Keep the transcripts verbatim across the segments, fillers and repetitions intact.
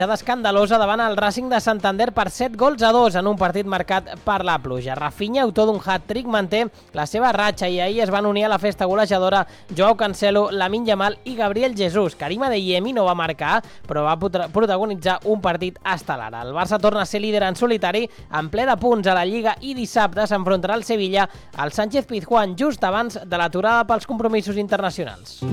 escandalosa davant el Racing de Santander per set gols a dos en un partit marcat per la pluja. Rafinha, autor d'un hat-trick, manté la seva ratxa i ahir es van unir a la festa golejadora Joao Cancelo, Lamine Yamal i Gabriel Jesús. Karim Adeyemi no va marcar, però va protagonitzar un partit estel·lar. El Barça torna a ser líder en solitari, en ple de punts a la Lliga, i dissabte s'enfrontarà al Sevilla al Sánchez Pizjuán just abans de l'aturada pels compromisos internacionals.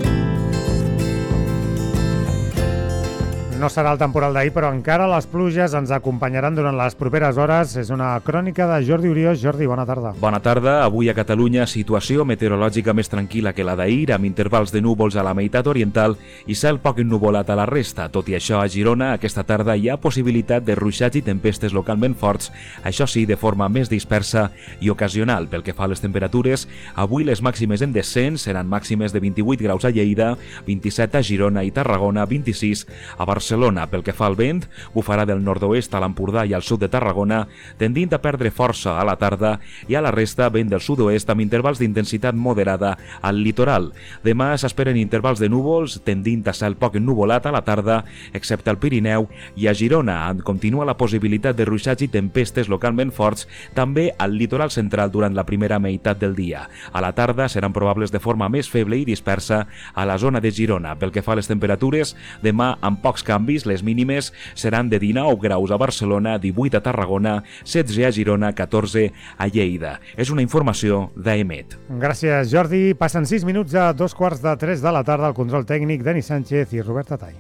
No serà el temporal d'ahir, però encara les pluges ens acompanyaran durant les properes hores. És una crònica de Jordi Uriós. Jordi, bona tarda. Bona tarda. Avui a Catalunya situació meteorològica més tranquil·la que la d'ahir, amb intervals de núvols a la meitat oriental i cel poc ennuvolat a la resta. Tot i això, a Girona aquesta tarda hi ha possibilitat de ruixats i tempestes localment forts, això sí, de forma més dispersa i ocasional. Pel que fa a les temperatures, avui les màximes en descens seran màximes de vint-i-vuit graus a Lleida, vint-i-set a Girona i Tarragona, vint-i-sis a Barcelona. Barcelona. Pel que fa al vent, bufarà del nord-oest a l'Empordà i al sud de Tarragona, tendint a perdre força a la tarda, i a la resta vent del sud-oest amb intervals d'intensitat moderada al litoral. Demà s'esperen intervals de núvols, tendint a cel poc ennuvolat a la tarda, excepte al Pirineu, i a Girona, on continua la possibilitat de ruixats i tempestes localment forts, també al litoral central durant la primera meitat del dia. A la tarda seran probables de forma més feble i dispersa a la zona de Girona. Pel que fa a les temperatures, demà amb pocs canvis, les mínimes seran de dinou graus a Barcelona, divuit a Tarragona, setze a Girona, catorze a Lleida. És una informació d'Aemet. Gràcies, Jordi. Passen sis minuts a dos quarts de tres de la tarda. El control tècnic, Dani Sánchez i Robert Tatall.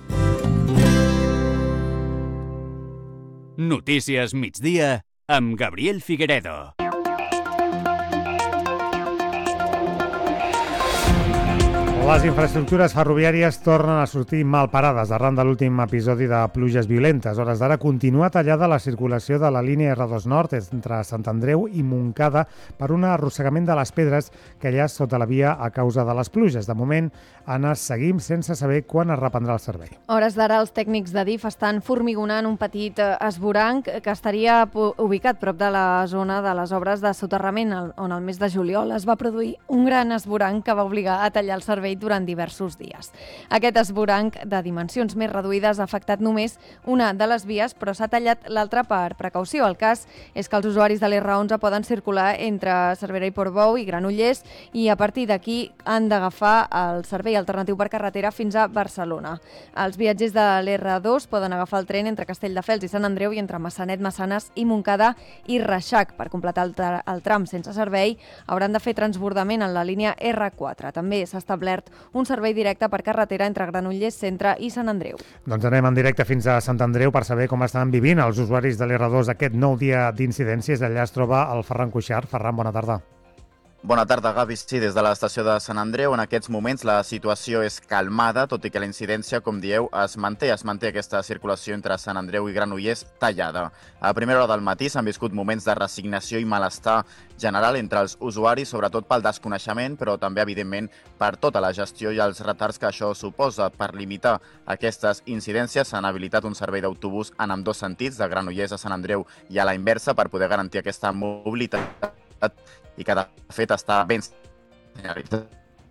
Notícies migdia amb Gabriel Figueredo. Les infraestructures ferroviàries tornen a sortir mal parades arran de l'últim episodi de pluges violentes. A hores d'ara continua tallada la circulació de la línia erre dos Nord entre Sant Andreu i Montcada per un arrossegament de les pedres que hi ha sota la via a causa de les pluges. De moment, Anna, seguim sense saber quan es reprendrà el servei. A hores d'ara, els tècnics de D I F estan formigonant un petit esvoranc que estaria ubicat prop de la zona de les obres de soterrament, on el mes de juliol es va produir un gran esvoranc que va obligar a tallar el servei durant diversos dies. Aquest esvoranc de dimensions més reduïdes ha afectat només una de les vies, però s'ha tallat l'altra per precaució. El cas és que els usuaris de l'erre onze poden circular entre Cervera i Portbou i Granollers i a partir d'aquí han d'agafar el servei alternatiu per carretera fins a Barcelona. Els viatgers de l'erre dos poden agafar el tren entre Castelldefels i Sant Andreu i entre Massanet, Massanes i Montcada i Reixac. Per completar el, tra el tram sense servei hauran de fer transbordament en la línia erre quatre. També s'ha establert un servei directe per carretera entre Granollers Centre i Sant Andreu. Doncs anem en directe fins a Sant Andreu per saber com estan vivint els usuaris de l'erre dos aquest nou dia d'incidències. Allà es troba el Ferran Cuixart. Ferran, bona tarda. Bona tarda, Gavi. Sí, des de l'estació de Sant Andreu, en aquests moments la situació és calmada, tot i que la incidència, com dieu, es manté. Es manté aquesta circulació entre Sant Andreu i Granollers tallada. A primera hora del matí s'han viscut moments de resignació i malestar general entre els usuaris, sobretot pel desconeixement, però també, evidentment, per tota la gestió i els retards que això suposa. Per limitar aquestes incidències s'han habilitat un servei d'autobús en ambdós sentits, de Granollers a Sant Andreu i a la inversa, per poder garantir aquesta mobilitat i que de fet està ben senyalitzat.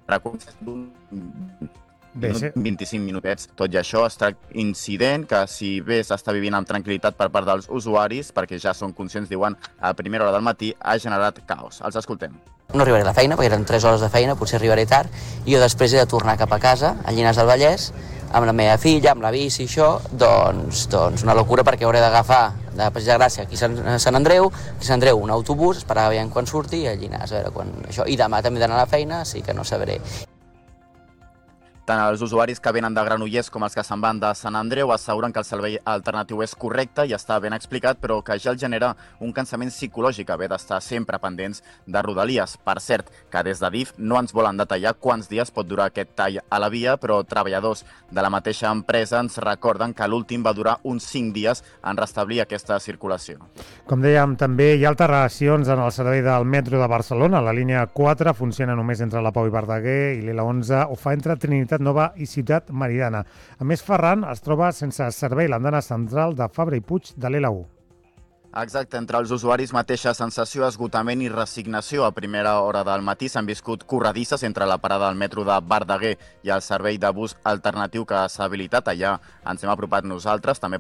vint-i-cinc minutets. Tot i això, es tracta incident que, si bé s'està vivint amb tranquil·litat per part dels usuaris, perquè ja són conscients, diuen, a primera hora del matí, ha generat caos. Els escoltem. No arribaré a la feina, perquè eren tres hores de feina, potser arribaré tard, i jo després he de tornar cap a casa, a Llinars del Vallès, amb la meva filla, amb la bici i això, doncs, doncs una locura, perquè hauré d'agafar de Passeig de Gràcia aquí a Sant Andreu, aquí a Sant Andreu un autobús, esperar aviam quan surti, i a Llinars, a veure quan això. I demà també he d'anar a la feina, sí que no sabré. Tant els usuaris que venen de Granollers com els que se'n van de Sant Andreu asseguren que el servei alternatiu és correcte i està ben explicat, però que ja el genera un cansament psicològic haver d'estar sempre pendents de Rodalies. Per cert, que des de D I F no ens volen detallar quants dies pot durar aquest tall a la via, però treballadors de la mateixa empresa ens recorden que l'últim va durar uns cinc dies en restablir aquesta circulació. Com dèiem, també hi ha alteracions en el servei del metro de Barcelona. La línia quatre funciona només entre la Pau i Verdaguer i l'L onze ho fa entre Trinitat Nova i Ciutat Meridiana. A més, Ferran es troba sense servei l'andana central de Fabra i Puig de l'L u. Exacte, entre els usuaris mateixa sensació, esgotament i resignació. A primera hora del matí s'han viscut corredisses entre la parada del metro de Verdaguer i el servei de bus alternatiu que s'ha habilitat allà. Ens hem apropat nosaltres, també